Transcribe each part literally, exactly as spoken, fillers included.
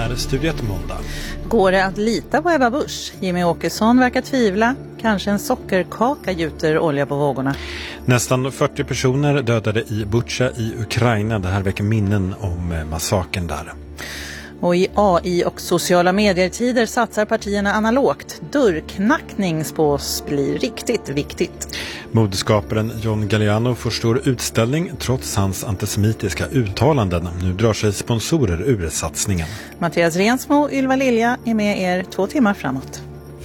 är Studio ett måndag. Går det att lita på Ebba Busch? Jimmy Åkesson verkar tvivla. Kanske en sockerkaka gjuter olja på vågorna. Nästan fyrtio personer dödade i Bucha i Ukraina. Det här väcker minnen om massakern där. Och i A I och sociala medier-tider satsar partierna analogt. Dörrknackning spås bli riktigt viktigt. Modeskaparen John Galliano får stor utställning trots hans antisemitiska uttalanden. Nu drar sig sponsorer ur satsningen. Mattias Rensmo och Ylva Lilja är med er två timmar framåt.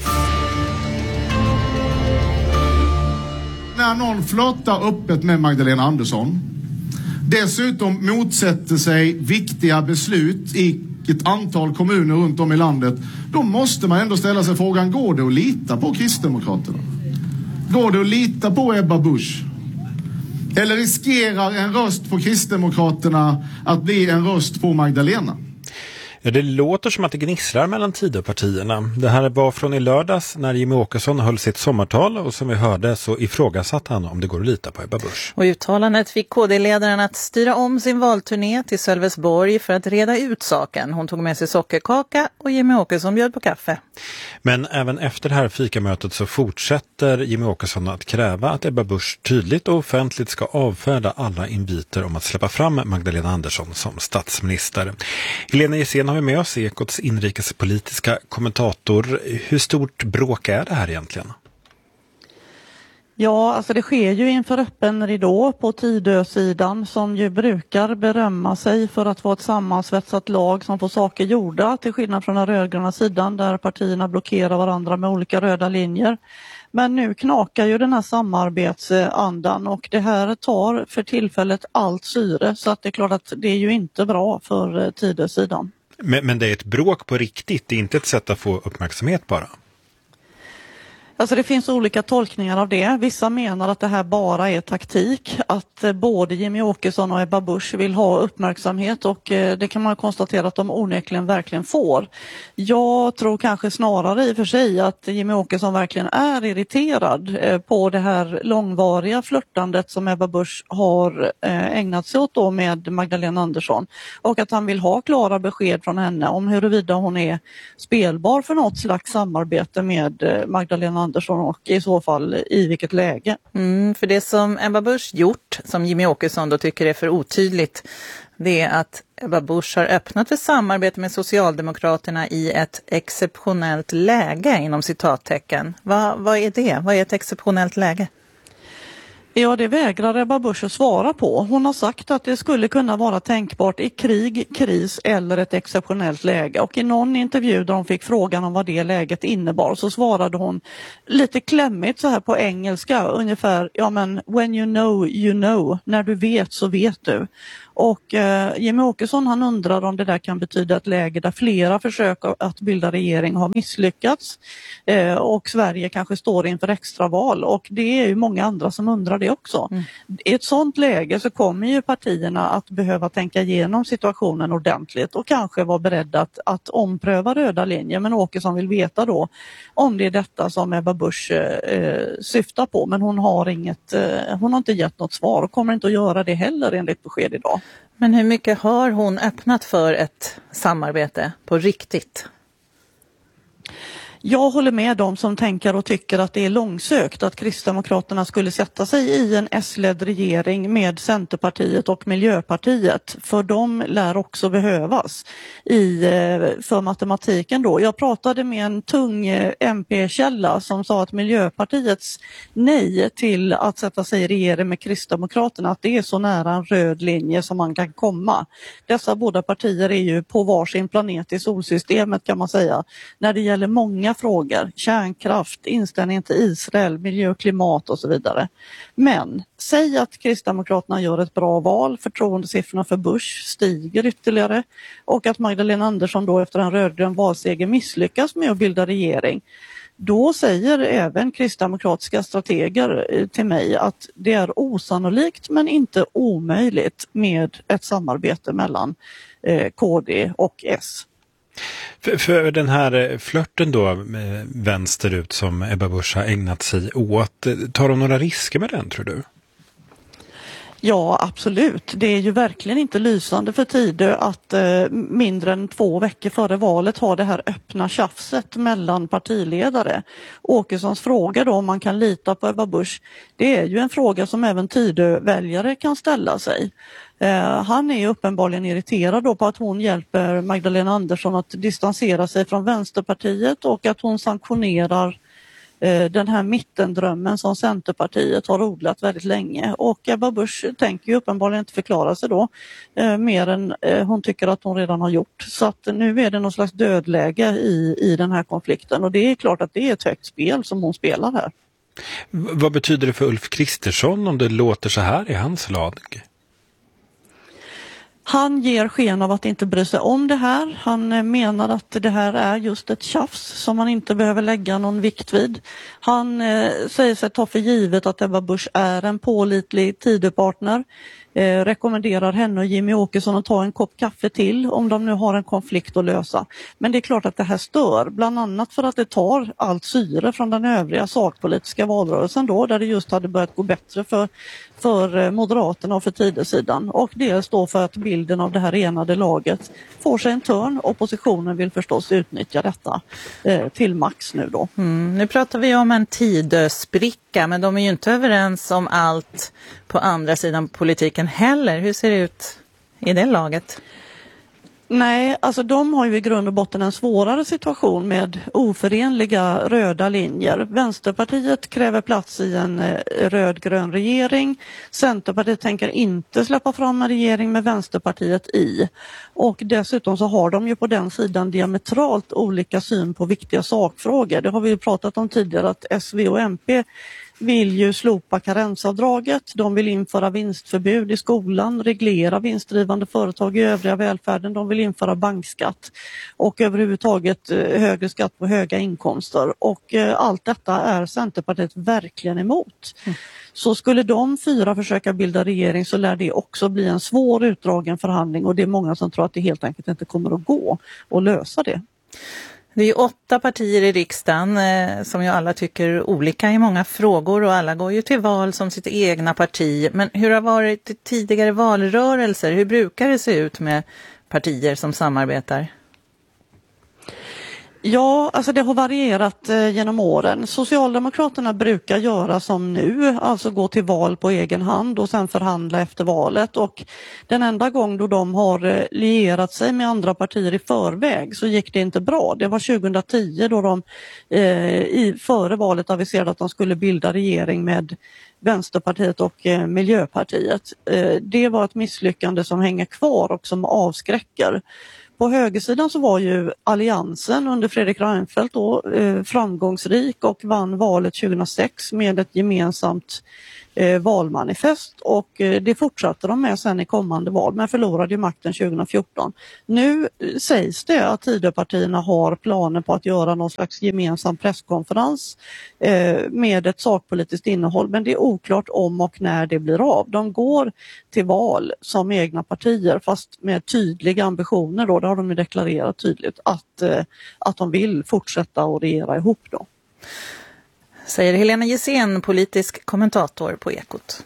När någon flörtar öppet med Magdalena Andersson, dessutom motsätter sig viktiga beslut i ett antal kommuner runt om i landet, då måste man ändå ställa sig frågan, går det att lita på Kristdemokraterna? Går det att lita på Ebba Busch? Eller riskerar en röst på Kristdemokraterna att bli en röst på Magdalena? Ja, det låter som att det gnisslar mellan Tidöpartierna. Det här var från i lördags när Jimmy Åkesson höll sitt sommartal, och som vi hörde så ifrågasatte han om det går att lita på Ebba Busch. Och uttalandet fick K D-ledaren att styra om sin valturné till Sölvesborg för att reda ut saken. Hon tog med sig sockerkaka och Jimmy Åkesson bjöd på kaffe. Men även efter det här fikamötet så fortsätter Jimmy Åkesson att kräva att Ebba Busch tydligt och offentligt ska avfärda alla inviter om att släppa fram Magdalena Andersson som statsminister. Helena Gissén har vi med oss, Ekots inrikespolitiska kommentator. Hur stort bråk är det här egentligen? Ja, alltså det sker ju inför öppen ridå på Tidö-sidan, som ju brukar berömma sig för att vara ett sammansvetsat lag som får saker gjorda, till skillnad från den rödgröna sidan där partierna blockerar varandra med olika röda linjer. Men nu knakar ju den här samarbetsandan, och det här tar för tillfället allt syre, så att det är klart att det är ju inte bra för Tidö-sidan. Men, men det är ett bråk på riktigt, det är inte ett sätt att få uppmärksamhet bara. Alltså det finns olika tolkningar av det. Vissa menar att det här bara är taktik, att både Jimmy Åkesson och Ebba Busch vill ha uppmärksamhet, och det kan man konstatera att de onekligen verkligen får. Jag tror kanske snarare i och för sig att Jimmy Åkesson verkligen är irriterad på det här långvariga flörtandet som Ebba Busch har ägnat sig åt då med Magdalena Andersson, och att han vill ha klara besked från henne om huruvida hon är spelbar för något slags samarbete med Magdalena Andersson, och i så fall i vilket läge. Mm, för det som Ebba Busch gjort, som Jimmy Åkesson då tycker är för otydligt, det är att Ebba Busch har öppnat för samarbete med Socialdemokraterna i ett exceptionellt läge inom citattecken. Va, vad är det? Vad är ett exceptionellt läge? Ja, det vägrar Ebba Busch att svara på. Hon har sagt att det skulle kunna vara tänkbart i krig, kris eller ett exceptionellt läge. Och i någon intervju där hon fick frågan om vad det läget innebar, så svarade hon lite klämmigt så här på engelska, ungefär, ja men when you know you know, när du vet så vet du. Och eh, Jimmy Åkesson, han undrar om det där kan betyda ett läge där flera försök att bilda regering har misslyckats, eh, och Sverige kanske står inför extraval, och det är ju många andra som undrar det också. Mm. I ett sådant läge så kommer ju partierna att behöva tänka igenom situationen ordentligt och kanske vara beredda att, att ompröva röda linjer, men Åkesson vill veta då om det är detta som Ebba Busch eh, syftar på, men hon har inget, eh, hon har inte gett något svar och kommer inte att göra det heller enligt besked idag. Men hur mycket har hon öppnat för ett samarbete på riktigt? Jag håller med dem som tänker och tycker att det är långsökt att Kristdemokraterna skulle sätta sig i en S-ledd regering med Centerpartiet och Miljöpartiet. För de lär också behövas i, för matematiken då. Jag pratade med en tung M P-källa som sa att Miljöpartiets nej till att sätta sig i regering med Kristdemokraterna, att det är så nära en röd linje som man kan komma. Dessa båda partier är ju på varsin planet i solsystemet, kan man säga, när det gäller många frågor, kärnkraft, inställningen till Israel, miljö och klimat och så vidare. Men säg att Kristdemokraterna gör ett bra val, förtroendesiffrorna för Busch stiger ytterligare, och att Magdalena Andersson då efter en rödgrön valseger misslyckas med att bilda regering. Då säger även kristdemokratiska strateger till mig att det är osannolikt men inte omöjligt med ett samarbete mellan K D och S. För, för den här flörten då vänsterut som Ebba Busch har ägnat sig åt, tar de några risker med den, tror du? Ja, absolut. Det är ju verkligen inte lysande för Tidö att eh, mindre än två veckor före valet ha det här öppna tjafset mellan partiledare. Åkessons fråga då om man kan lita på Ebba Busch, det är ju en fråga som även Tidö-väljare kan ställa sig. Eh, han är uppenbarligen irriterad då på att hon hjälper Magdalena Andersson att distansera sig från Vänsterpartiet och att hon sanktionerar den här mittendrömmen som Centerpartiet har odlat väldigt länge. Och Ebba Busch tänker ju uppenbarligen inte förklara sig då eh, mer än eh, hon tycker att hon redan har gjort. Så att nu är det någon slags dödläge i, i den här konflikten och det är klart att det är ett högt spel som hon spelar här. V- vad betyder det för Ulf Kristersson om det låter så här i hans lag? Han ger sken av att inte bry sig om det här. Han menar att det här är just ett tjafs som man inte behöver lägga någon vikt vid. Han eh, säger sig ta för givet att Ebba Busch är en pålitlig Tidöpartner. Eh, rekommenderar henne och Jimmy Åkesson att ta en kopp kaffe till om de nu har en konflikt att lösa. Men det är klart att det här stör, bland annat för att det tar allt syre från den övriga sakpolitiska valrörelsen då, där det just hade börjat gå bättre för, för Moderaterna och för Tidösidan. Och det står för att bilden av det här enade laget får sig en törn. Oppositionen vill förstås utnyttja detta eh, till max nu då. Mm, nu pratar vi om en Tidö-spricka, men de är ju inte överens om allt på andra sidan politiken heller. Hur ser det ut i det laget? Nej, alltså de har ju i grund och botten en svårare situation med oförenliga röda linjer. Vänsterpartiet kräver plats i en röd-grön regering. Centerpartiet tänker inte släppa fram en regering med Vänsterpartiet i. Och dessutom så har de ju på den sidan diametralt olika syn på viktiga sakfrågor. Det har vi ju pratat om tidigare att S V och M P vill ju slopa karensavdraget, de vill införa vinstförbud i skolan, reglera vinstdrivande företag i övriga välfärden, de vill införa bankskatt och överhuvudtaget högre skatt på höga inkomster och allt detta är Centerpartiet verkligen emot. Mm. Så skulle de fyra försöka bilda regering så lär det också bli en svår utdragen förhandling och det är många som tror att det helt enkelt inte kommer att gå att lösa det. Det är åtta partier i riksdagen eh, som ju alla tycker olika i många frågor och alla går ju till val som sitt egna parti. Men hur har varit i tidigare valrörelser? Hur brukar det se ut med partier som samarbetar? Ja, alltså det har varierat eh, genom åren. Socialdemokraterna brukar göra som nu, alltså gå till val på egen hand och sen förhandla efter valet. Och den enda gång då de har eh, lierat sig med andra partier i förväg så gick det inte bra. Det var tjugohundratio då de eh, i, före valet aviserade att de skulle bilda regering med Vänsterpartiet och eh, Miljöpartiet. Eh, det var ett misslyckande som hänger kvar och som avskräcker. På högersidan så var ju alliansen under Fredrik Reinfeldt då, eh, framgångsrik och vann valet tjugohundrasex med ett gemensamt eh, valmanifest och eh, det fortsatte de med sen i kommande val men förlorade ju makten tjugohundrafjorton. Nu eh, sägs det att Tidöpartierna har planer på att göra någon slags gemensam presskonferens eh, med ett sakpolitiskt innehåll men det är oklart om och när det blir av. De går till val som egna partier fast med tydliga ambitioner då, det har de ju deklarerat tydligt att, eh, att de vill fortsätta att regera ihop då. Säger Helena Gissén, politisk kommentator på Ekot.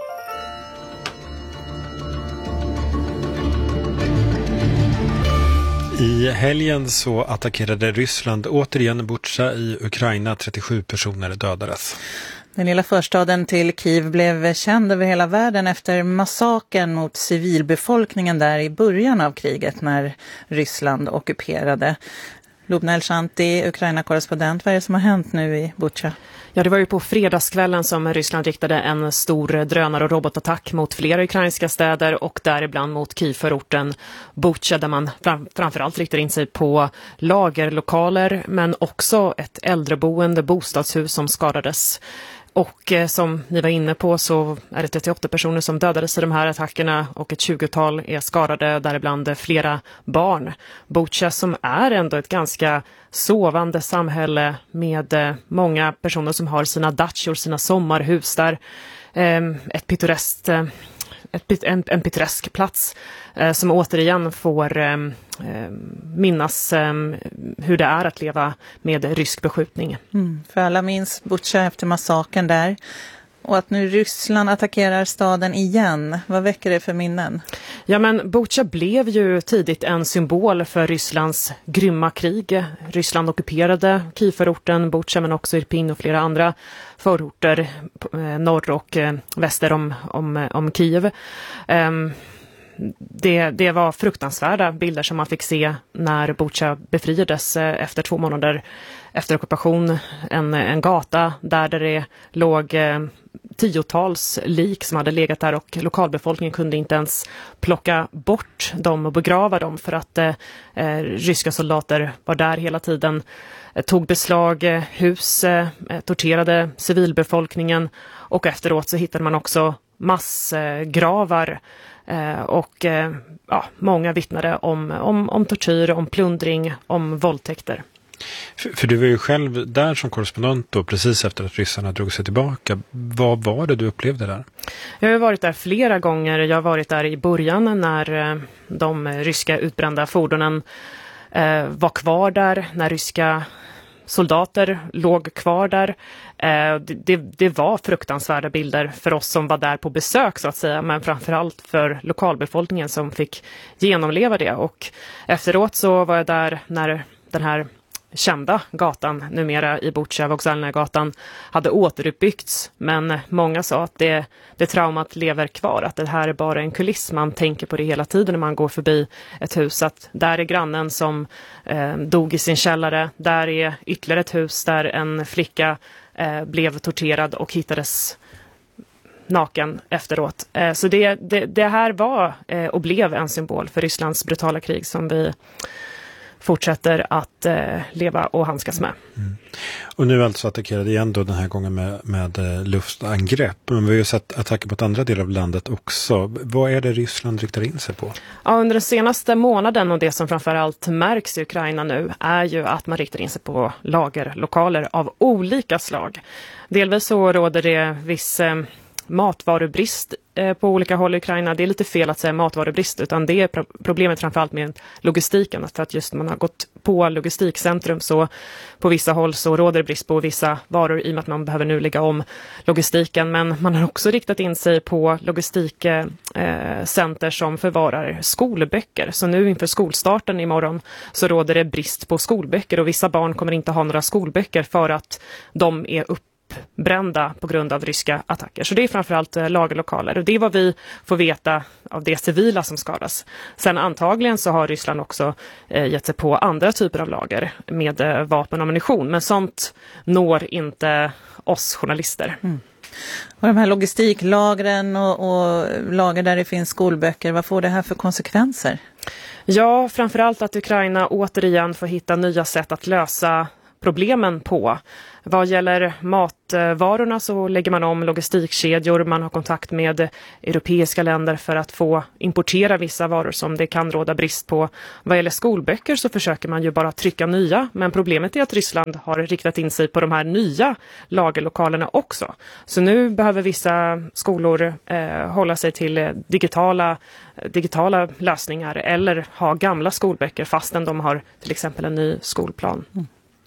I helgen så attackerade Ryssland återigen Bucha i Ukraina, trettiosju personer dödades. Den lilla förstaden till Kiev blev känd över hela världen efter massakern mot civilbefolkningen där i början av kriget när Ryssland ockuperade. Lubna Elshanti, Ukraina-korrespondent, vad är det som har hänt nu i Bucha? Ja, det var ju på fredagskvällen som Ryssland riktade en stor drönare- och robotattack mot flera ukrainska städer och däribland mot Kiev-förorten Bucha där man fram- framförallt riktar in sig på lagerlokaler men också ett äldreboende, bostadshus som skadades. Och eh, som ni var inne på så är det trettioåtta personer som dödades i de här attackerna och ett tjugotal är skadade, däribland flera barn. Bucha som är ändå ett ganska sovande samhälle med eh, många personer som har sina dachor, sina sommarhus där. Eh, ett pittoreskt... Eh, Ett, en, en pittoresk plats eh, som återigen får eh, minnas eh, hur det är att leva med rysk beskjutning. Mm, för alla minns Bucha efter massakern där. Och att nu Ryssland attackerar staden igen, vad väcker det för minnen? Ja, men Butja blev ju tidigt en symbol för Rysslands grymma krig. Ryssland ockuperade Kiev-förorten Butja men också Irpin och flera andra förorter norr och väster om, om, om Kiev. Um, Det, det var fruktansvärda bilder som man fick se när Butja befriades efter två månader efter ockupation. En, en gata där, där det låg eh, tiotals lik som hade legat där och lokalbefolkningen kunde inte ens plocka bort dem och begrava dem för att eh, ryska soldater var där hela tiden. Eh, tog beslag eh, hus, eh, torterade civilbefolkningen och efteråt så hittade man också massgravar. Eh, och eh, ja, många vittnade om, om, om tortyr, om plundring, om våldtäkter. För, för du var ju själv där som korrespondent då, precis efter att ryssarna drog sig tillbaka. Vad var det du upplevde där? Jag har varit där flera gånger. Jag har varit där i början när eh, de ryska utbrända fordonen eh, var kvar där, när ryska soldater låg kvar där. Eh, det, det, det var fruktansvärda bilder för oss som var där på besök så att säga, men framförallt för lokalbefolkningen som fick genomleva det. Och efteråt så var jag där när den här kända gatan numera i Butja, Vokzalna-gatan, hade återuppbyggts. Men många sa att det, det traumat lever kvar, att det här är bara en kuliss. Man tänker på det hela tiden när man går förbi ett hus, att där är grannen som eh, dog i sin källare. Där är ytterligare ett hus där en flicka eh, blev torterad och hittades naken efteråt. Eh, så det, det, det här var eh, och blev en symbol för Rysslands brutala krig som vi fortsätter att eh, leva och handskas med. Mm. Och nu alltså attackerade igen då den här gången med, med eh, luftangrepp. Men vi har ju sett attacker mot andra delar av landet också. Vad är det Ryssland riktar in sig på? Ja, under den senaste månaden och det som framförallt märks i Ukraina nu är ju att man riktar in sig på lagerlokaler av olika slag. Delvis så råder det viss eh, matvarubrist eh, på olika håll i Ukraina. Det är lite fel att säga matvarubrist, utan det är pro- problemet framförallt med logistiken. För att just man har gått på logistikcentrum, så på vissa håll så råder det brist på vissa varor i och med att man behöver nu lägga om logistiken. Men man har också riktat in sig på logistikcenter eh, som förvarar skolböcker. Så nu inför skolstarten imorgon så råder det brist på skolböcker och vissa barn kommer inte ha några skolböcker för att de är upp brända på grund av ryska attacker. Så det är framförallt eh, lagerlokaler. Och det är vad vi får veta av det civila som skadas. Sen antagligen så har Ryssland också eh, gett sig på andra typer av lager med eh, vapen och ammunition. Men sånt når inte oss journalister. Mm. Och de här logistiklagren och, och lager där det finns skolböcker, vad får det här för konsekvenser? Ja, framförallt att Ukraina återigen får hitta nya sätt att lösa problemen på. Vad gäller matvarorna så lägger man om logistikkedjor. Man har kontakt med europeiska länder för att få importera vissa varor som det kan råda brist på. Vad gäller skolböcker så försöker man ju bara trycka nya. Men problemet är att Ryssland har riktat in sig på de här nya lagerlokalerna också. Så nu behöver vissa skolor eh, hålla sig till digitala, digitala lösningar eller ha gamla skolböcker fastän de har till exempel en ny skolplan. Mm.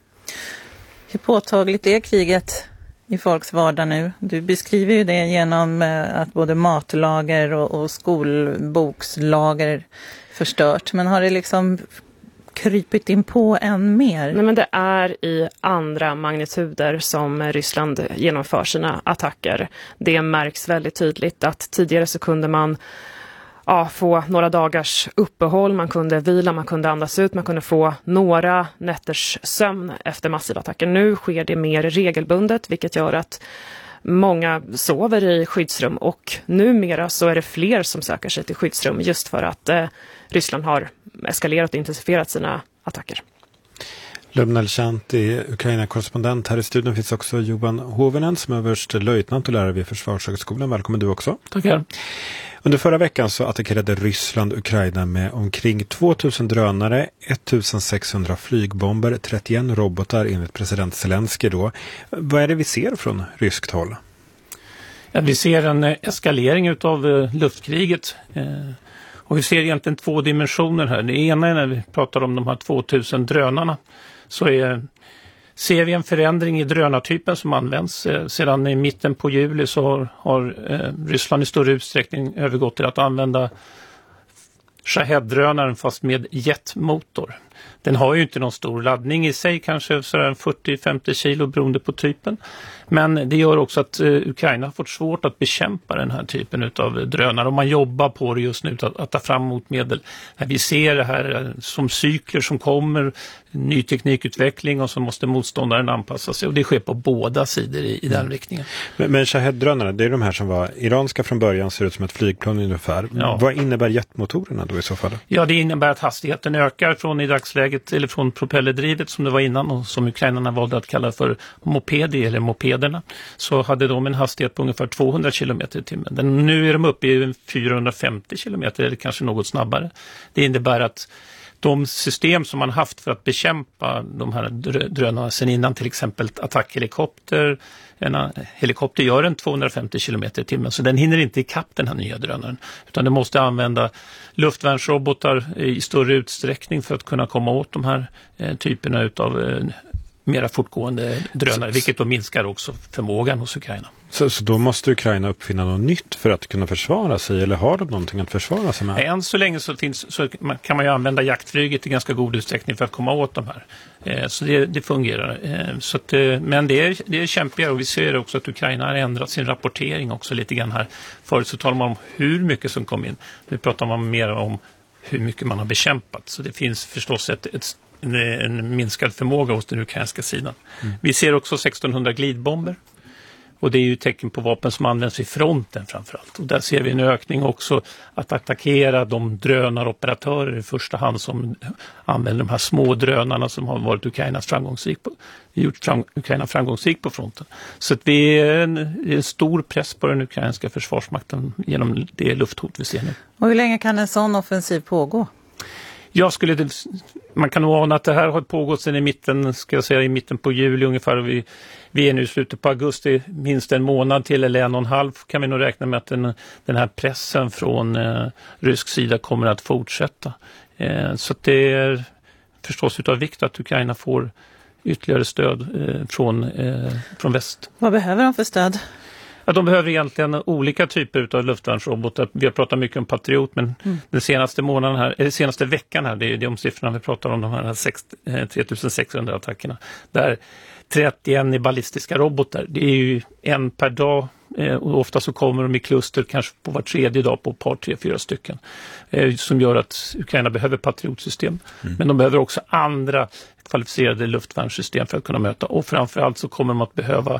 Hur påtagligt är kriget i folks vardag nu? Du beskriver ju det genom att både matlager och, och skolbokslager förstört. Men har det liksom krypit in på än mer? Nej, men det är i andra magnituder som Ryssland genomför sina attacker. Det märks väldigt tydligt att tidigare så kunde man Ja, få några dagars uppehåll, man kunde vila, man kunde andas ut, man kunde få några nätters sömn efter massiva attacker. Nu sker det mer regelbundet, vilket gör att många sover i skyddsrum och numera så är det fler som söker sig till skyddsrum just för att eh, Ryssland har eskalerat och intensifierat sina attacker. Lubna Elshanthy, Ukraina-korrespondent. Här i studion finns också Johan Hovenen som är överste löjtnant och lärare vid Försvarshögskolan. Välkommen du också. Tackar. Under förra veckan så attackerade Ryssland Ukraina med omkring tvåtusen drönare, ettusensexhundra flygbomber, trettioen robotar enligt president Zelensky då. Vad är det vi ser från ryskt håll? Ja, vi ser en eskalering utav eh, luftkriget. Eh, och vi ser egentligen två dimensioner här. Det ena är när vi pratar om de här tvåtusen drönarna så är ser vi en förändring i drönartypen som används. Eh, sedan i mitten på juli så har, har eh, Ryssland i större utsträckning övergått till att använda Shahed-drönaren fast med jetmotor. Den har ju inte någon stor laddning i sig, kanske fyrtio till femtio kilo beroende på typen. Men det gör också att eh, Ukraina har fått svårt att bekämpa den här typen av drönare. Och man jobbar på det just nu att, att ta fram motmedel. När vi ser det här som cykler som kommer, ny teknikutveckling och så måste motståndaren anpassa sig. Och det sker på båda sidor i, i den mm. riktningen. Men, men Shahed-drönarna, det är de här som var iranska från början, ser ut som ett flygplan ungefär. Ja. Vad innebär jetmotorerna då i så fall? Ja, det innebär att hastigheten ökar från i dagsläget, eller från propellerdrivet som det var innan och som ukrainarna valde att kalla för mopedi eller mopederna, så hade de en hastighet på ungefär tvåhundra kilometer i timmen. Nu är de uppe i fyrahundrafemtio kilometer eller kanske något snabbare. Det innebär att de system som man haft för att bekämpa de här drönarna sen innan, till exempel attackhelikopter, en helikopter gör en tvåhundrafemtio kilometer i timmen, så den hinner inte ikapp den här nya drönaren, utan den måste använda luftvärnsrobotar i större utsträckning för att kunna komma åt de här eh, typerna utav eh, mera fortgående drönare, vilket då minskar också förmågan hos Ukraina. Så, så då måste Ukraina uppfinna något nytt för att kunna försvara sig, eller har de någonting att försvara sig med? Än så länge så, finns, så kan man ju använda jaktflyget i ganska god utsträckning för att komma åt de här. Eh, så det, det fungerar. Eh, så att, eh, men det är, det är kämpigare, och vi ser också att Ukraina har ändrat sin rapportering också lite grann här. Förut så talar man om hur mycket som kom in. Nu pratar man mer om hur mycket man har bekämpat. Så det finns förstås ett, ett en minskad förmåga hos den ukrainska sidan. Mm. Vi ser också sextonhundra glidbomber. Och det är ju tecken på vapen som används i fronten framförallt. Och där ser vi en ökning också att attackera de drönaroperatörer i första hand som använder de här små drönarna som har varit Ukrainas framgångsrik på, gjort fram, Ukraina framgångsrik på fronten. Så att vi är en, en stor press på den ukrainska försvarsmakten genom det lufthot vi ser nu. Och hur länge kan en sån offensiv pågå? Jag skulle, man kan nog ana att det här har pågått sedan i mitten, ska jag säga, i mitten på juli ungefär. Vi, vi är nu i slutet på augusti, minst en månad till eller en och en halv kan vi nog räkna med att den, den här pressen från eh, rysk sida kommer att fortsätta. Eh, så att det är förstås utav vikt att Ukraina får ytterligare stöd eh, från, eh, från väst. Vad behöver de för stöd? Ja, de behöver egentligen olika typer av luftvärnsrobotar. Vi har pratat mycket om Patriot, men mm. den senaste månaden här, eller senaste veckan här, det är de siffrorna vi pratar om, de här tre tusen sexhundra attackerna. Där trettioen ballistiska robotar, det är ju en per dag, och ofta så kommer de i kluster kanske på var tredje dag på ett par, tre, fyra stycken. Som gör att Ukraina behöver Patriot-system. Mm. Men de behöver också andra kvalificerade luftvärnssystem för att kunna möta. Och framförallt så kommer de att behöva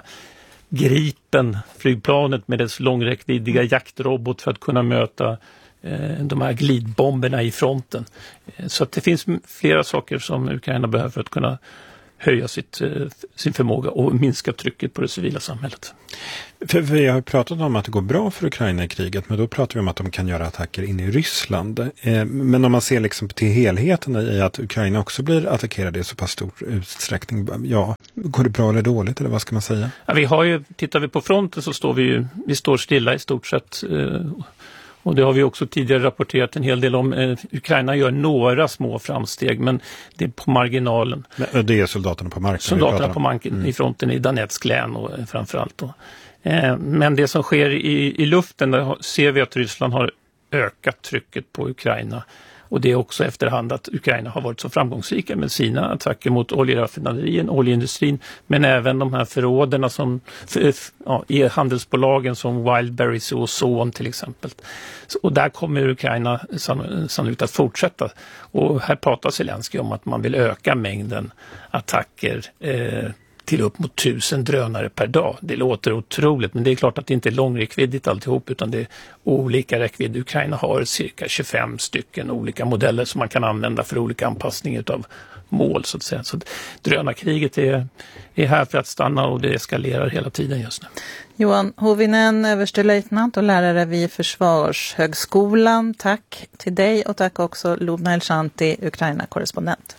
Gripen, flygplanet med dess långräckviddiga jaktrobot för att kunna möta eh, de här glidbomberna i fronten. Eh, så att det finns flera saker som Ukraina behöver för att kunna höja sitt, eh, sin förmåga och minska trycket på det civila samhället. För vi har pratat om att det går bra för Ukraina i kriget, men då pratar vi om att de kan göra attacker in i Ryssland. Eh, men om man ser liksom till helheten i att Ukraina också blir attackerade i så pass stor utsträckning, ja, går det bra eller dåligt, eller vad ska man säga? Ja, vi har ju, tittar vi på fronten så står vi ju, vi står stilla i stort sett. Eh, Och det har vi också tidigare rapporterat en hel del om. Eh, Ukraina gör några små framsteg, men det är på marginalen. Men det är soldaterna på marken? Soldaterna på marken mm. i fronten i Donetsk län och eh, framförallt då. Eh, men det som sker i, i luften, där ser vi att Ryssland har ökat trycket på Ukraina. Och det är också efterhand att Ukraina har varit så framgångsrika med sina attacker mot oljeraffinaderien, oljeindustrin, men även de här förråderna som ja, i handelsbolagen som Wildberries och Ozon till exempel. Och där kommer Ukraina sannolikt att fortsätta. Och här pratar Zelensky om att man vill öka mängden attacker eh, till upp mot tusen drönare per dag. Det låter otroligt, men det är klart att det inte är långräckviddigt alltihop, utan det är olika räckvidd. Ukraina har cirka tjugofem stycken olika modeller som man kan använda för olika anpassningar av mål så att säga. Så drönarkriget är, är här för att stanna, och det eskalerar hela tiden just nu. Johan Hovinen, överstelöjtnant och lärare vid Försvarshögskolan. Tack till dig, och tack också Lubna Elshanti, Ukraina-korrespondent.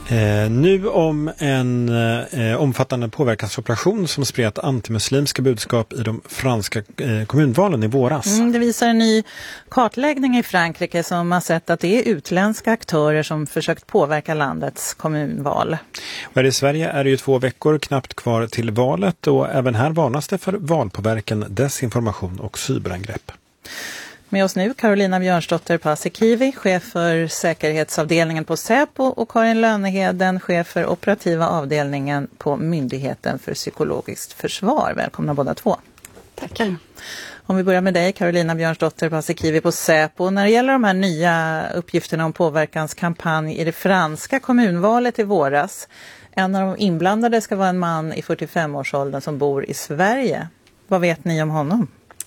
Eh, nu om en eh, omfattande påverkansoperation som spred antimuslimska budskap i de franska eh, kommunvalen i våras. Mm, det visar en ny kartläggning i Frankrike som har sett att det är utländska aktörer som försökt påverka landets kommunval. Och här i Sverige är det ju två veckor knappt kvar till valet och även här varnas det för valpåverkan, desinformation och cyberangrepp. Med oss nu Carolina Björnsdotter Paasikivi, chef för säkerhetsavdelningen på Säpo, och Karin Lönneheden, chef för operativa avdelningen på Myndigheten för psykologiskt försvar. Välkomna båda två. Tackar. Om vi börjar med dig, Carolina Björnsdotter Paasikivi på Säpo. När det gäller de här nya uppgifterna om påverkanskampanj i det franska kommunvalet i våras. En av de inblandade ska vara en man i fyrtiofem-årsåldern som bor i Sverige. Vad vet ni om honom?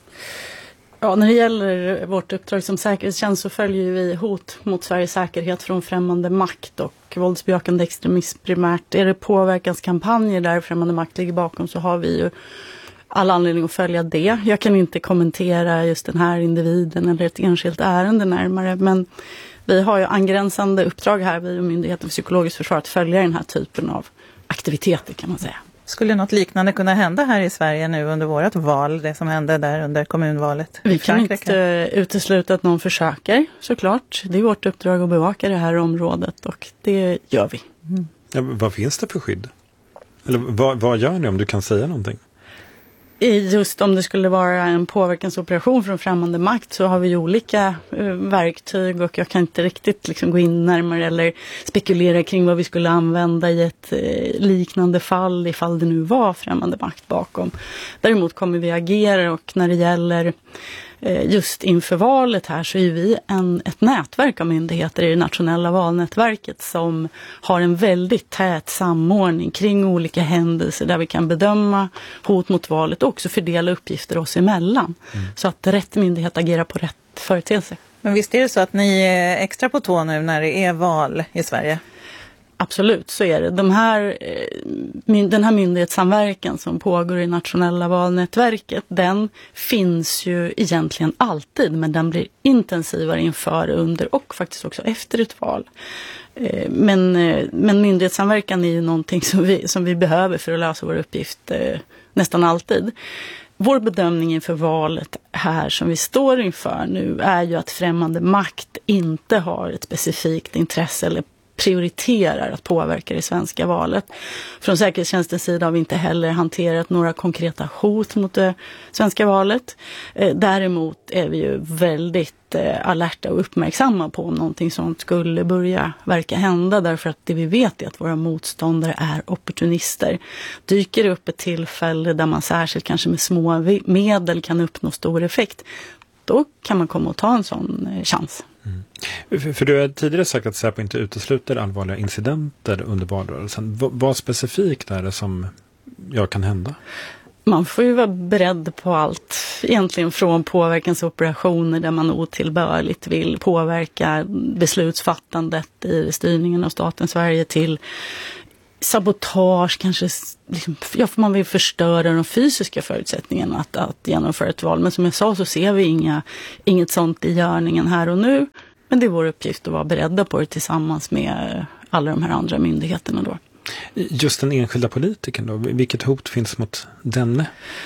Ja, när det gäller vårt uppdrag som säkerhetstjänst så följer vi hot mot Sveriges säkerhet från främmande makt och våldsbejakande extremism primärt. Är det påverkanskampanjer där främmande makt ligger bakom så har vi ju all anledning att följa det. Jag kan inte kommentera just den här individen eller ett enskilt ärende närmare, men vi har ju angränsande uppdrag här, vi och Myndigheten för psykologiskt försvar, att följa den här typen av aktiviteter kan man säga. Skulle något liknande kunna hända här i Sverige nu under vårt val, det som hände där under kommunvalet? Vi kan inte utesluta att någon försöker, såklart. Det är vårt uppdrag att bevaka det här området och det gör vi. Mm. Ja, vad finns det för skydd? Eller vad, vad gör ni om du kan säga någonting? Just om det skulle vara en påverkansoperation från främmande makt så har vi olika eh, verktyg och jag kan inte riktigt liksom gå in närmare eller spekulera kring vad vi skulle använda i ett eh, liknande fall ifall det nu var främmande makt bakom. Däremot kommer vi agera och när det gäller eh, just inför valet här så är vi en, ett nätverk av myndigheter i det nationella valnätverket som har en väldigt tät samordning kring olika händelser där vi kan bedöma hot mot valet och också fördela uppgifter oss emellan. Mm. Så att rätt myndighet agerar på rätt företeelse. Men visst är det så att ni är extra på tå nu när det är val i Sverige? Absolut, så är det. De här, den här myndighetssamverkan som pågår i nationella valnätverket, den finns ju egentligen alltid, men den blir intensivare inför, under och faktiskt också efter ett val. Men, men myndighetssamverkan är ju någonting som vi, som vi behöver för att lösa vår uppgift nästan alltid. Vår bedömning inför valet här som vi står inför nu är ju att främmande makt inte har ett specifikt intresse eller prioriterar att påverka det svenska valet. Från säkerhetstjänstens sida har vi inte heller hanterat några konkreta hot mot det svenska valet. Däremot är vi ju väldigt alerta och uppmärksamma på om någonting sånt skulle börja verka hända, därför att det vi vet är att våra motståndare är opportunister. Dyker det upp ett tillfälle där man särskilt kanske med små medel kan uppnå stor effekt, då kan man komma och ta en sån chans. Mm. För, för du har tidigare sagt att Säpo inte utesluter allvarliga incidenter under valrörelsen. V- vad specifikt är det som jag kan hända? Man får ju vara beredd på allt, egentligen från påverkansoperationer där man otillbörligt vill påverka beslutsfattandet i styrningen av staten Sverige till sabotage, kanske liksom, ja, för man vill förstöra de fysiska förutsättningarna att, att genomföra ett val. Men som jag sa så ser vi inga, inget sånt i görningen här och nu. Men det är vår uppgift att vara beredda på det tillsammans med alla de här andra myndigheterna då. Just den enskilda politikern då, vilket hot finns mot denne?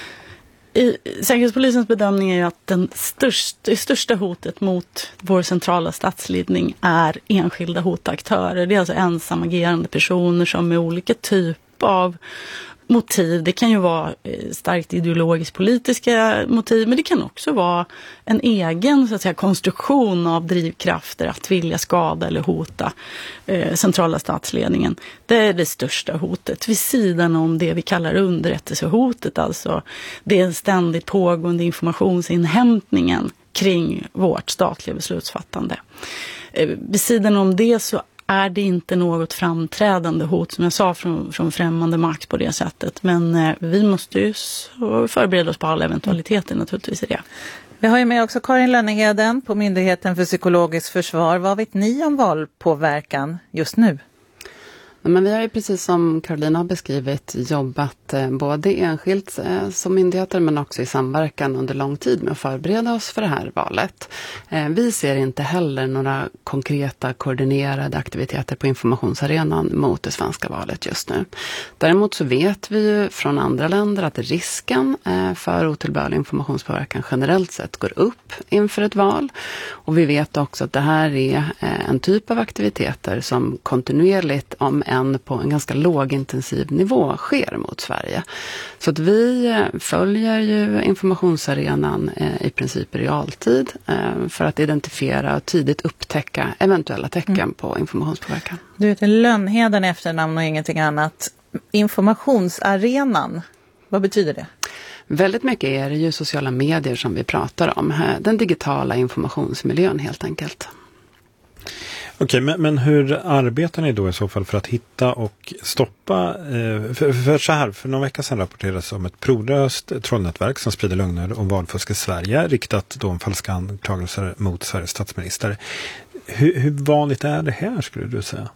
I Säkerhetspolisens bedömning är ju att den största, det största hotet mot vår centrala statsledning är enskilda hotaktörer. Det är alltså ensamagerande personer som med olika typ av motiv. Det kan ju vara starkt ideologiskt politiska motiv, men det kan också vara en egen så att säga, konstruktion av drivkrafter att vilja skada eller hota eh, centrala statsledningen. Det är det största hotet vid sidan om det vi kallar underrättelsehotet, alltså det ständigt pågående informationsinhämtningen kring vårt statliga beslutsfattande. Eh, vid sidan om det så är det inte något framträdande hot som jag sa från, från främmande makt på det sättet. Men eh, vi måste ju förbereda oss på alla eventualiteter naturligtvis i det. Vi har ju med också Karin Lönneheden på Myndigheten för psykologiskt försvar. Vad vet ni om valpåverkan just nu? Men vi har ju precis som Carolina har beskrivit jobbat både enskilt som myndigheter men också i samverkan under lång tid med att förbereda oss för det här valet. Vi ser inte heller några konkreta koordinerade aktiviteter på informationsarenan mot det svenska valet just nu. Däremot så vet vi ju från andra länder att risken för otillbörlig informationspåverkan generellt sett går upp inför ett val. Och vi vet också att det här är en typ av aktiviteter som kontinuerligt, om än på en ganska lågintensiv nivå, sker mot Sverige. Så att vi följer ju informationsarenan i princip i realtid för att identifiera och tidigt upptäcka eventuella tecken mm. på informationspåverkan. Du heter Lönnheden efternamn och ingenting annat. Informationsarenan, vad betyder det? Väldigt mycket är det ju sociala medier som vi pratar om. Den digitala informationsmiljön helt enkelt. Okej, men, men hur arbetar ni då i så fall för att hitta och stoppa? Eh, för, för så här, för någon vecka sedan rapporterades om ett provlöst trollnätverk som sprider lögner om valfusk i Sverige, riktat då om falska anklagelser mot Sveriges statsminister. Hur, hur vanligt är det här, skulle du säga?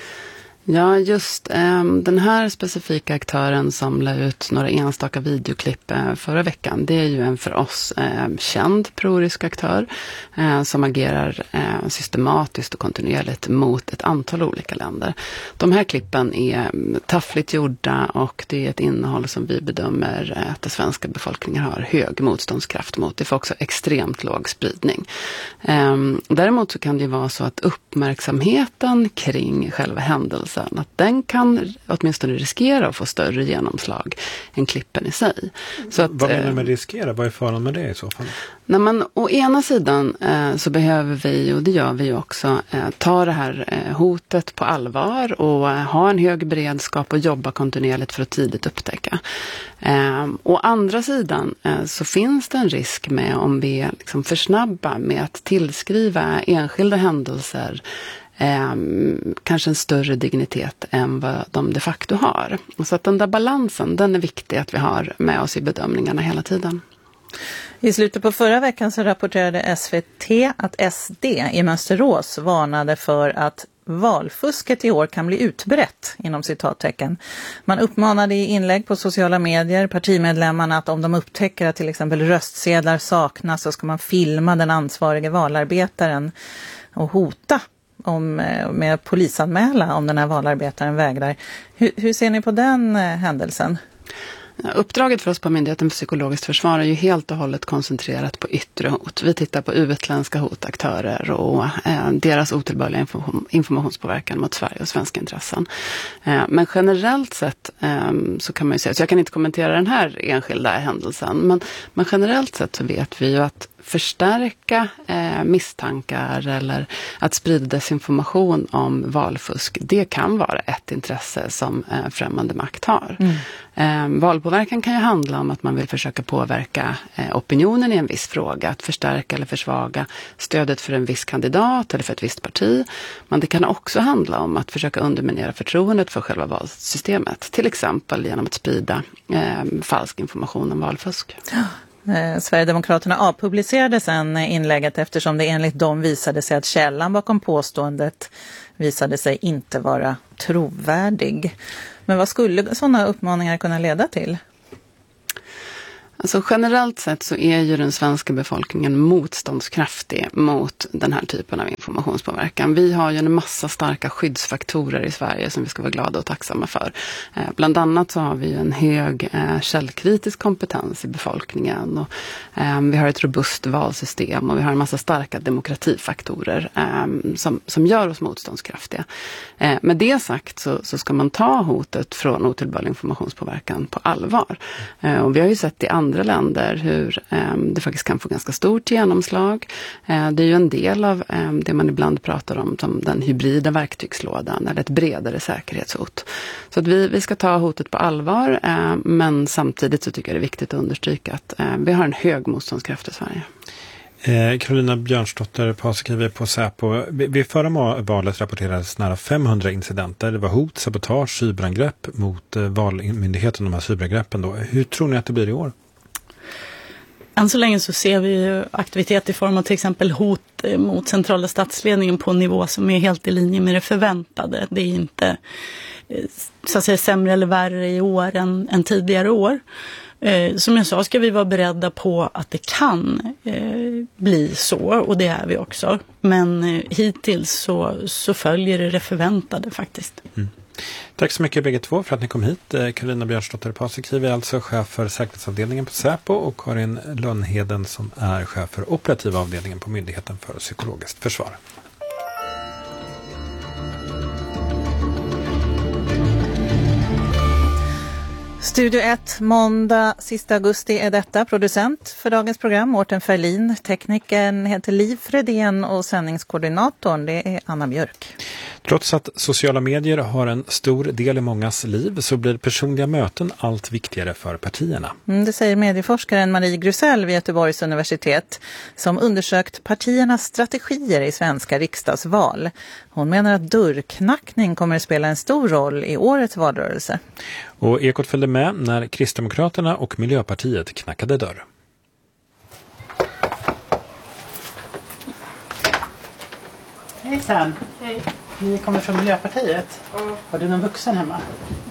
Ja, just eh, den här specifika aktören som la ut några enstaka videoklipp eh, förra veckan, det är ju en för oss eh, känd prorysk aktör eh, som agerar eh, systematiskt och kontinuerligt mot ett antal olika länder. De här klippen är taffligt gjorda och det är ett innehåll som vi bedömer att den svenska befolkningen har hög motståndskraft mot. Det får också extremt låg spridning. Eh, däremot så kan det ju vara så att uppmärksamheten kring själva händelsen, att den kan åtminstone riskera att få större genomslag än klippen i sig. Så att, vad menar du med riskera? Vad är faran med det i så fall? När man, å ena sidan eh, så behöver vi, och det gör vi ju också, eh, ta det här eh, hotet på allvar och eh, ha en hög beredskap och jobba kontinuerligt för att tidigt upptäcka. Eh, å andra sidan eh, så finns det en risk med om vi är liksom för snabba med att tillskriva enskilda händelser Eh, kanske en större dignitet än vad de de facto har. Så att den där balansen, den är viktig att vi har med oss i bedömningarna hela tiden. I slutet på förra veckan så rapporterade S V T att S D i Mönsterås varnade för att valfusket i år kan bli utbrett, inom citattecken. Man uppmanade i inlägg på sociala medier partimedlemmarna att om de upptäcker att till exempel röstsedlar saknas så ska man filma den ansvarige valarbetaren och hota om, med polisanmäla om den här valarbetaren vägrar. Hur, hur ser ni på den eh, händelsen? Uppdraget för oss på Myndigheten för psykologiskt försvar är ju helt och hållet koncentrerat på yttre hot. Vi tittar på utländska hotaktörer och eh, deras otillbörliga information, informationspåverkan mot Sverige och svenska intressen. Eh, men generellt sett eh, så kan man ju säga, så jag kan inte kommentera den här enskilda händelsen, men, men generellt sett så vet vi ju att förstärka eh, misstankar eller att sprida desinformation om valfusk, det kan vara ett intresse som eh, främmande makt har. Mm. Eh, valpåverkan kan ju handla om att man vill försöka påverka eh, opinionen i en viss fråga, att förstärka eller försvaga stödet för en viss kandidat eller för ett visst parti. Men det kan också handla om att försöka underminera förtroendet för själva valsystemet, till exempel genom att sprida eh, falsk information om valfusk. Ja. Eh, Sverigedemokraterna avpublicerade sedan inlägget eftersom det enligt dem visade sig att källan bakom påståendet visade sig inte vara trovärdig. Men vad skulle sådana uppmaningar kunna leda till? Alltså generellt sett så är ju den svenska befolkningen motståndskraftig mot den här typen av informationspåverkan. Vi har ju en massa starka skyddsfaktorer i Sverige som vi ska vara glada och tacksamma för. Eh, bland annat så har vi en hög eh, källkritisk kompetens i befolkningen och eh, vi har ett robust valsystem och vi har en massa starka demokratifaktorer eh, som, som gör oss motståndskraftiga. Eh, med det sagt så, så ska man ta hotet från otillbörlig informationspåverkan på allvar. Eh, och vi har ju sett i andra andra länder hur eh, det faktiskt kan få ganska stort genomslag. Eh, det är ju en del av eh, det man ibland pratar om som den hybrida verktygslådan eller ett bredare säkerhetshot. Så att vi, vi ska ta hotet på allvar eh, men samtidigt så tycker jag det är viktigt att understryka att eh, vi har en hög motståndskraft i Sverige. Eh, Carolina Björnsdotter, passkriver på Säpo. Vid förra valet rapporterades nära femhundra incidenter. Det var hot, sabotage, cyberangrepp mot eh, valmyndigheten, de här cyberangreppen då. Hur tror ni att det blir i år? Än så länge så ser vi ju aktivitet i form av till exempel hot mot centrala statsledningen på en nivå som är helt i linje med det förväntade. Det är inte så att säga sämre eller värre i år än, än tidigare år. Eh, som jag sa ska vi vara beredda på att det kan eh, bli så, och det är vi också. Men eh, hittills så, så följer det det förväntade faktiskt. Mm. Tack så mycket bägge två för att ni kom hit. Karolina Björnsdotter Paasikivi är alltså chef för säkerhetsavdelningen på Säpo och Karin Lönnheden som är chef för operativa avdelningen på Myndigheten för psykologiskt försvar. Studio ett, måndag sista augusti är detta. Producent för dagens program, Mårten Ferlin. Tekniken heter Liv Fredén och sändningskoordinatorn, det är Anna Björk. Trots att sociala medier har en stor del i mångas liv så blir personliga möten allt viktigare för partierna. Mm, det säger medieforskaren Marie Grusell vid Göteborgs universitet som undersökt partiernas strategier i svenska riksdagsval. Hon menar att dörrknackning kommer att spela en stor roll i årets valrörelse. Och Ekot följde med när Kristdemokraterna och Miljöpartiet knackade dörr. Hejsan. Hej. Ni kommer från Miljöpartiet. Mm. Har du någon vuxen hemma?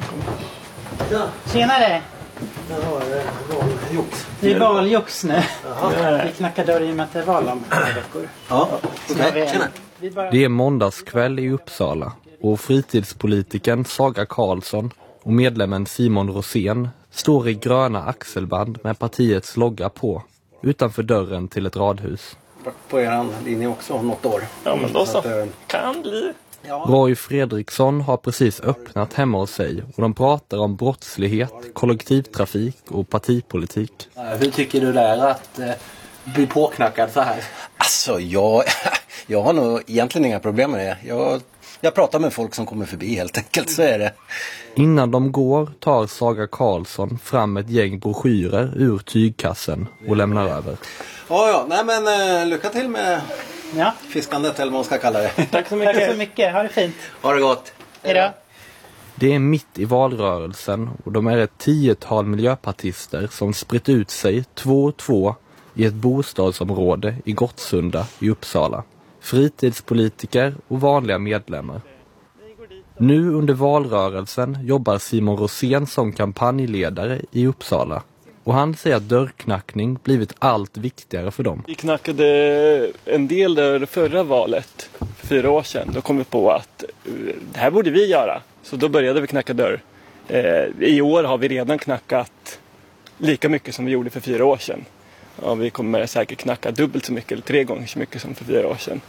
Ja. Tjenare. Jag har valjox. Det är valjox nu. Jaha. Vi knackar dörr i och med att det är val om några veckor. Ja, okej. Okay. Vi bara... Det är måndagskväll i Uppsala och fritidspolitiken Saga Karlsson och medlemmen Simon Rosén står i gröna axelband med partiets logga på utanför dörren till ett radhus. På er linje också om något år. Ja, men då så. Att, äh... kan bli. Ja. Roy Fredriksson har precis öppnat hemma hos sig och de pratar om brottslighet, kollektivtrafik och partipolitik. Hur tycker du det är att eh, bli påknackad så här? Alltså, jag, jag har nog egentligen inga problem med det. Jag, jag pratar med folk som kommer förbi helt enkelt, så är det. Innan de går tar Saga Karlsson fram ett gäng broschyrer ur tygkassen och lämnar över. Ja, ja. Nej, men uh, lycka till med ja. fiskandet eller vad man ska kalla det. Tack så mycket. Tack så mycket. Ha det fint. Ha det gott. Hej då. Det är mitt i valrörelsen och de är ett tiotal miljöpartister som spritt ut sig två och två i ett bostadsområde i Gottsunda i Uppsala. Fritidspolitiker och vanliga medlemmar. Nu under valrörelsen jobbar Simon Rosén som kampanjledare i Uppsala. Och han säger att dörrknackning blivit allt viktigare för dem. Vi knackade en del där förra valet för fyra år sedan. Då kom vi på att det här borde vi göra. Så då började vi knacka dörr. I år har vi redan knackat lika mycket som vi gjorde för fyra år sedan. Ja, vi kommer säkert knacka dubbelt så mycket eller tre gånger så mycket som för fyra år sedan.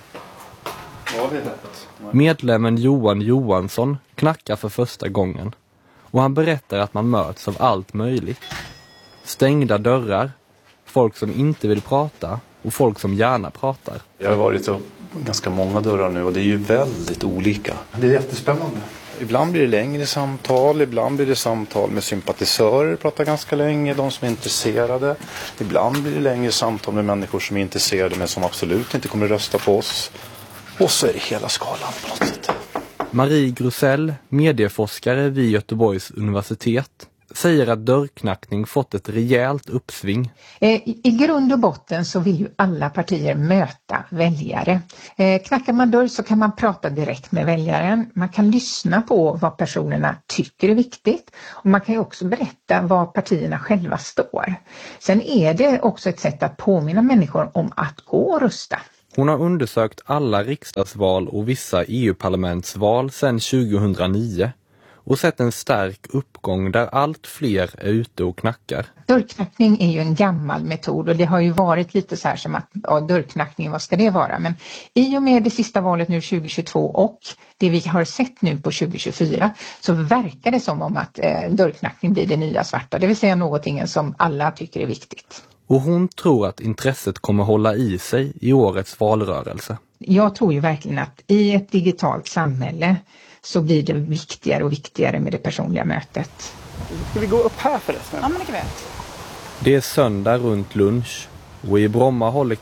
Ja, det är rätt. Medlemmen Johan Johansson knackar för första gången. Och han berättar att man möts av allt möjligt. Stängda dörrar, folk som inte vill prata och folk som gärna pratar. Jag har varit så ganska många dörrar nu och det är ju väldigt olika. Det är jättespännande. Ibland blir det längre samtal, ibland blir det samtal med sympatisörer, pratar ganska länge, de som är intresserade. Ibland blir det längre samtal med människor som är intresserade men som absolut inte kommer rösta på oss. Och så är det hela skalan på något sätt. Marie Grusell, medieforskare vid Göteborgs universitet, säger att dörrknackning fått ett rejält uppsving. I, I grund och botten så vill ju alla partier möta väljare. Eh, knackar man dörr så kan man prata direkt med väljaren. Man kan lyssna på vad personerna tycker är viktigt. Och man kan ju också berätta vad partierna själva står. Sen är det också ett sätt att påminna människor om att gå och rösta. Hon har undersökt alla riksdagsval och vissa E U-parlamentsval sedan tjugohundranio. Och sett en stark uppgång där allt fler är ute och knackar. Dörrknackning är ju en gammal metod och det har ju varit lite så här som att ja, dörrknackning, vad ska det vara? Men i och med det sista valet nu tjugohundratjugotvå och det vi har sett nu på tjugohundratjugofyra så verkar det som om att eh, dörrknackning blir det nya svarta. Det vill säga någonting som alla tycker är viktigt. Och hon tror att intresset kommer hålla i sig i årets valrörelse. Jag tror ju verkligen att i ett digitalt samhälle så blir det viktigare och viktigare med det personliga mötet. Ska vi gå upp här förresten? Ja, men det kan vi. Det är söndag runt lunch och i Bromma håller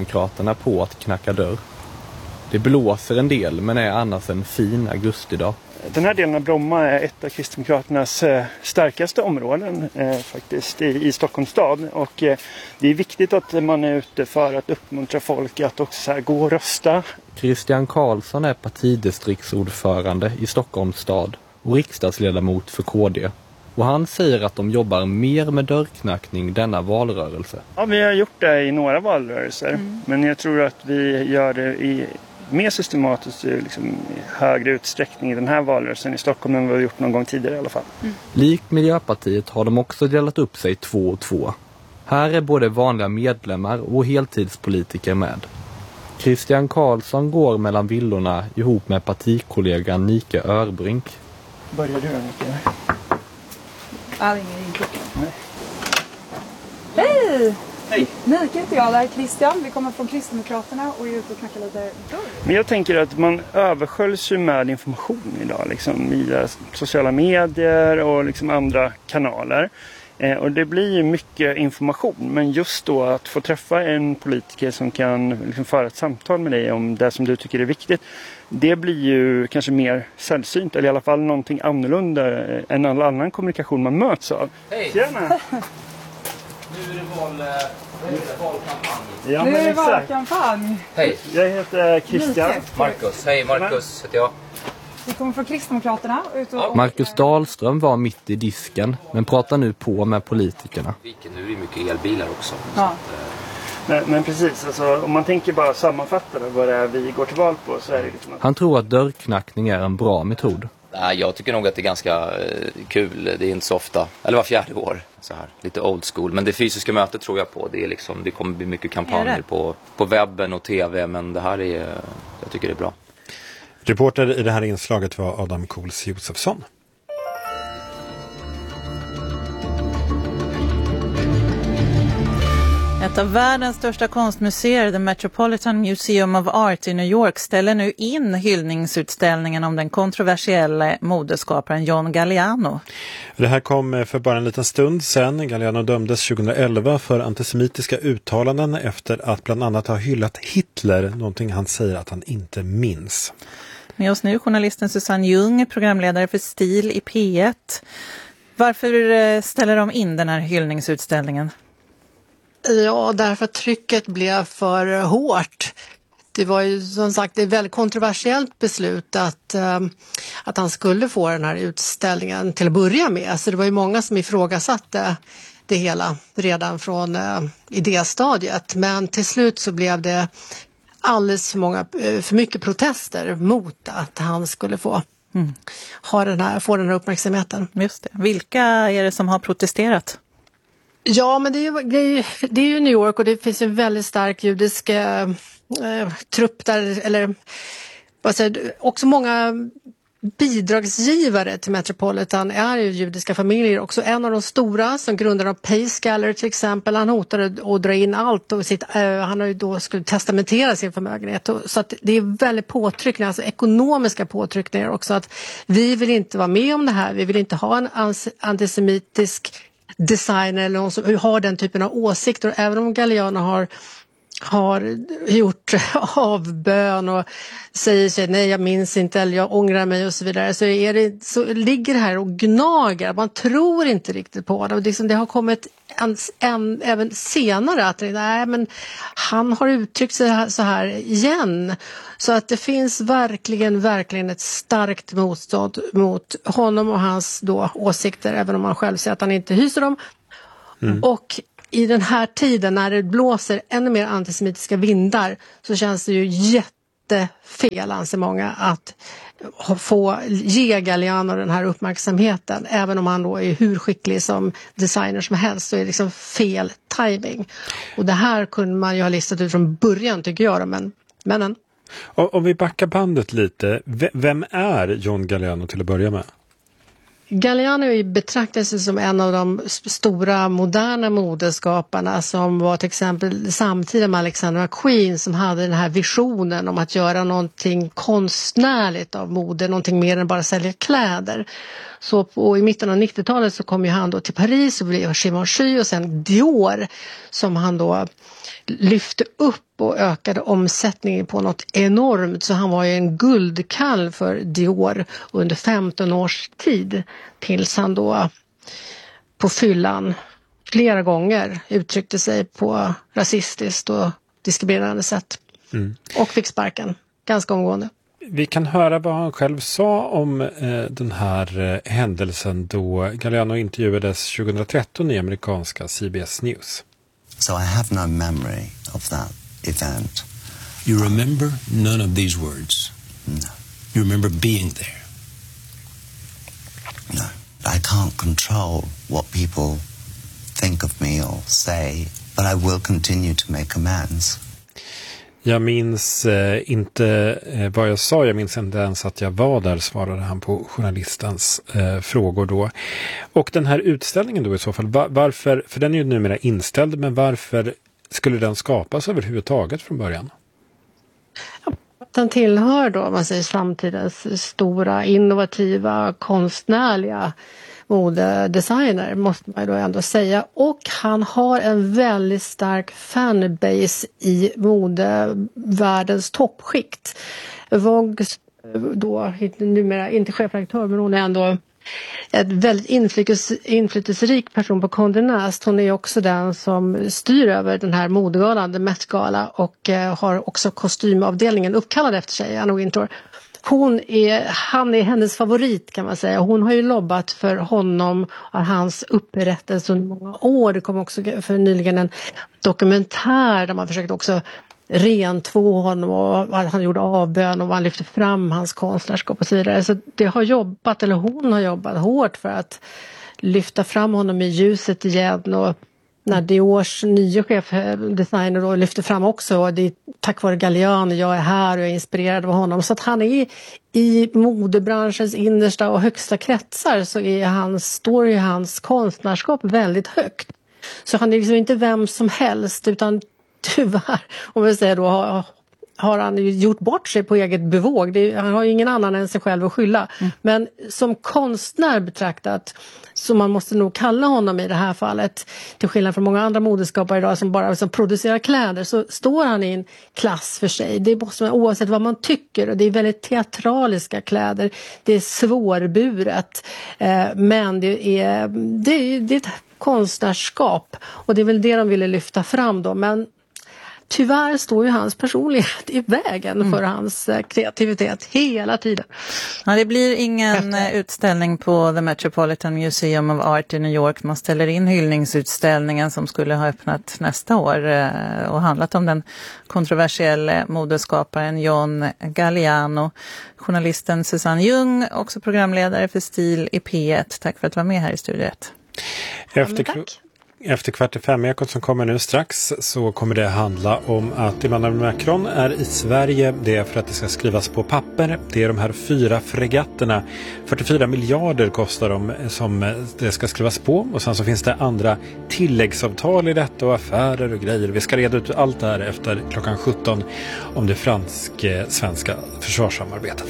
Kristdemokraterna på att knacka dörr. Det blåser en del men är annars en fin augustidag. den här delen av Bromma är ett av Kristdemokraternas eh, starkaste områden eh, faktiskt i, i Stockholms stad. Och eh, det är viktigt att man är ute för att uppmuntra folk att också så här, gå och rösta. Christian Karlsson är partidistriktsordförande i Stockholms stad och riksdagsledamot för K D. Och han säger att de jobbar mer med dörrknackning denna valrörelse. Ja, vi har gjort det i några valrörelser. Mm. Men jag tror att vi gör det i mer systematiskt liksom, i högre utsträckning i den här valrörelsen i Stockholm än vad vi har gjort någon gång tidigare i alla fall. Mm. Likt Miljöpartiet har de också delat upp sig två och två. Här är både vanliga medlemmar och heltidspolitiker med. Christian Karlsson går mellan villorna ihop med partikollegan Nike Örbrink. Börjar du, Nike? Ja, ingen inklockan. Nej. Hej! Hej! Nike heter jag, det här är Christian. Vi kommer från Kristdemokraterna och är ute och knackar lite dörr. Men jag tänker att man översköljs ju med information idag, liksom via sociala medier och liksom andra kanaler. Eh, och det blir ju mycket information, men just då att få träffa en politiker som kan liksom föra ett samtal med dig om det som du tycker är viktigt, det blir ju kanske mer sällsynt, eller i alla fall någonting annorlunda än all annan kommunikation man möts av. Hej! Tjena! Nu är det val, nu är det valkampanj. Ja, nu men är det exakt. valkampanj. Hej! Jag heter Christian. Marcus, hej Marcus heter jag. Vi kommer från Kristdemokraterna. Ut och... Marcus Dahlström var mitt i disken, men pratar nu på med politikerna. Nu är det mycket elbilar också. Ja. Men, men precis, alltså, om man tänker bara sammanfatta vad det är vi går till val på så är det liksom... Han tror att dörrknackning är en bra metod. Nej, jag tycker nog att det är ganska eh, kul. Det är inte så ofta, eller var fjärde år, så här, lite old school. Men det fysiska mötet tror jag på. Det, är liksom, det kommer bli mycket kampanjer på, på webben och tv, men det här är, jag tycker det är bra. Reporter i det här inslaget var Adam Kohls Josefsson. Ett av världens största konstmuseer, The Metropolitan Museum of Art i New York, ställer nu in hyllningsutställningen om den kontroversiella modeskaparen John Galliano. Det här kom för bara en liten stund sedan. Galliano dömdes tjugoelva för antisemitiska uttalanden efter att bland annat ha hyllat Hitler, någonting han säger att han inte minns. Med oss nu journalisten Susanne Ljung, programledare för Stil i P ett. Varför ställer de in den här hyllningsutställningen? Ja, därför att trycket blev för hårt. Det var ju som sagt ett väldigt kontroversiellt beslut att, att han skulle få den här utställningen till att börja med. Så det var ju många som ifrågasatte det hela redan från idéstadiet. Men till slut så blev det alldeles för, många, för mycket protester mot att han skulle få, mm. ha den här, få den här uppmärksamheten. Just det. Vilka är det som har protesterat? Ja, men det är, ju, det, är ju, det är ju New York och det finns en väldigt stark judisk eh, trupp där, eller vad säger, också många bidragsgivare till Metropolitan är ju judiska familjer. Också en av de stora som grundare av Pace Gallery till exempel, han hotade att dra in allt och sitt, eh, han har ju då skulle testamentera sin förmögenhet. Och, så att det är väldigt påtryckningar, alltså ekonomiska påtryckningar också, att vi vill inte vara med om det här, vi vill inte ha en antisemitisk designer eller någon som har den typen av åsikter. Även om Galliano har, har gjort avbön och säger sig nej jag minns inte eller jag ångrar mig och så vidare, så, är det, så ligger det här och gnager. Man tror inte riktigt på det. Och liksom det har kommit en, en, även senare att nej, men han har uttryckt sig här, så här igen. Så att det finns verkligen, verkligen ett starkt motstånd mot honom och hans då åsikter, även om han själv säger att han inte hyser dem. Mm. Och i den här tiden när det blåser ännu mer antisemitiska vindar så känns det ju jättefel, anser många, att få ge Galliano den här uppmärksamheten. Även om han då är hur skicklig som designer som helst så är det liksom fel timing. Och det här kunde man ju ha listat ut från början tycker jag, men men Om vi backar bandet lite, vem är John Galliano till att börja med? Galliano betraktas som en av de stora moderna modeskaparna som var till exempel samtida med Alexander McQueen, som hade den här visionen om att göra någonting konstnärligt av mode, någonting mer än bara sälja kläder. Så på, i mitten av nittiotalet så kom ju han då till Paris och blev Givenchy och sen Dior som han då lyfte upp och ökade omsättningen på något enormt. Så han var ju en guldkalv för Dior under femton års tid. Tills han då på fyllan flera gånger uttryckte sig på rasistiskt och diskriminerande sätt. Mm. Och fick sparken ganska omgående. Vi kan höra vad han själv sa om eh, den här eh, händelsen då Galliano intervjuades tjugohundratretton i amerikanska C B S News. So I have no memory of that event. You remember none of these words? No. You remember being there? No. I can't control what people think of me or say, but I will continue to make amends. Jag minns eh, inte eh, vad jag sa, jag minns inte ens att jag var där, svarade han på journalistens eh, frågor då. Och den här utställningen då i så fall, var, varför, för den är ju numera inställd, men varför skulle den skapas överhuvudtaget från början? Den tillhör då, man säger, samtidens stora, innovativa, konstnärliga modedesigner, måste man ju då ändå säga. Och han har en väldigt stark fanbase i modevärldens toppskikt. Vogue, då numera inte chefredaktör, men hon är ändå ett väldigt inflytels- inflytelserik person på Condé Nast. Hon är också den som styr över den här modegalan, The Met Gala, och eh, har också kostymavdelningen uppkallad efter sig, Anna Wintour. Hon är, han är hennes favorit, kan man säga. Hon har ju lobbat för honom och hans upprättelse under många år. Det kom också för nyligen en dokumentär där man försökte också rentvå honom och han gjorde avbön och man lyfte fram hans konstnärskap och så vidare. Så det har jobbat, eller hon har jobbat hårt för att lyfta fram honom i ljuset igen. Och när Diors nya chefdesigner då lyfter fram också, och det är tack vare Galliano jag är här och jag är inspirerad av honom. Så att han är i modebranschens innersta och högsta kretsar, så är hans, står ju hans konstnärskap väldigt högt. Så han är liksom inte vem som helst, utan tyvärr, om vi säger då, har, har han ju gjort bort sig på eget bevåg. Det, han har ju ingen annan än sig själv att skylla. Mm. Men som konstnär betraktat, så man måste nog kalla honom i det här fallet, till skillnad från många andra modeskapare idag som bara som producerar kläder, så står han i en klass för sig. Det måste man, oavsett vad man tycker, och det är väldigt teatraliska kläder. Det är svårburet, eh, men det är, det är, det är ett konstnärskap, och det är väl det de ville lyfta fram då. Men tyvärr står ju hans personlighet i vägen mm. för hans kreativitet hela tiden. Ja, det blir ingen Efter. utställning på The Metropolitan Museum of Art i New York. Man ställer in hyllningsutställningen som skulle ha öppnat nästa år och handlat om den kontroversiella modeskaparen John Galliano. Journalisten Susanne Ljung, också programledare för Stil i P ett. Tack för att du var med här i studiet. Efter, efter kvart i fem ekot som kommer nu strax, så kommer det handla om att Emmanuel Macron är i Sverige. Det är för att det ska skrivas på papper. Det är de här fyra fregatterna. fyrtiofyra miljarder kostar de som det ska skrivas på. Och sen så finns det andra tilläggsavtal i detta och affärer och grejer. Vi ska reda ut allt det här efter klockan sjutton om det fransk-svenska försvarssamarbetet.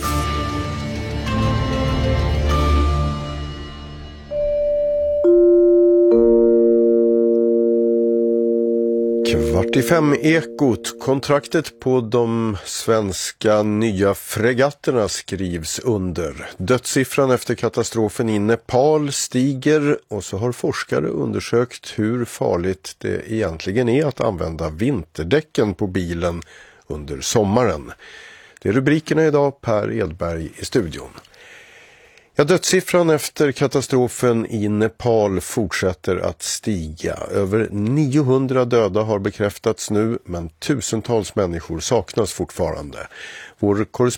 Kvart i fem ekot. Kontraktet på de svenska nya fregatterna skrivs under. Dödssiffran efter katastrofen i Nepal stiger, och så har forskare undersökt hur farligt det egentligen är att använda vinterdäcken på bilen under sommaren. Det är rubrikerna idag. Per Edberg i studion. Ja, dödssiffran efter katastrofen i Nepal fortsätter att stiga. Över niohundra döda har bekräftats nu, men tusentals människor saknas fortfarande. Vår korrespondent